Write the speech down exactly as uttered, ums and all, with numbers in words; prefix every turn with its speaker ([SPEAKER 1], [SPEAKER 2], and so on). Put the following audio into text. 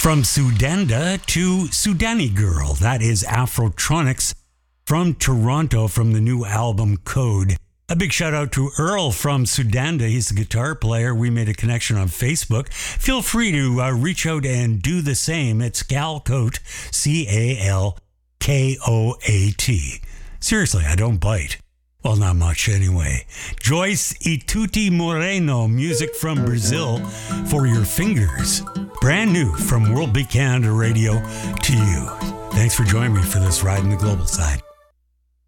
[SPEAKER 1] From Sudanda to Sudani Girl, that is Afrotronics from Toronto from the new album Code. A big shout out to Earl from Sudanda. He's the guitar player. We made a connection on Facebook. Feel free to uh, reach out and do the same. It's Cal Coat, C A L K O A T. Seriously, I don't bite. Well, not much anyway. Joyce Ituti Moreno, music from Brazil for your fingers. Brand new from World Beat Canada Radio to you. Thanks for joining me for this ride in the global side.